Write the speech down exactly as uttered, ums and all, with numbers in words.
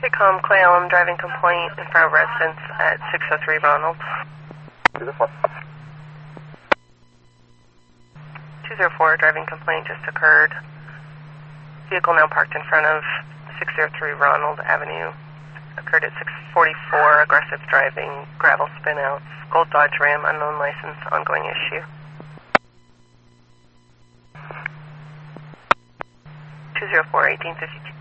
Hitcom, Clay Elm, driving complaint in front of residence at six oh three Ronald. two oh four. two oh four, driving complaint just occurred. Vehicle now parked in front of six oh three Ronald Avenue. Occurred at six forty-four, aggressive driving, gravel spinouts, Gold Dodge Ram, unknown license, ongoing issue. two oh four, eighteen fifty-two.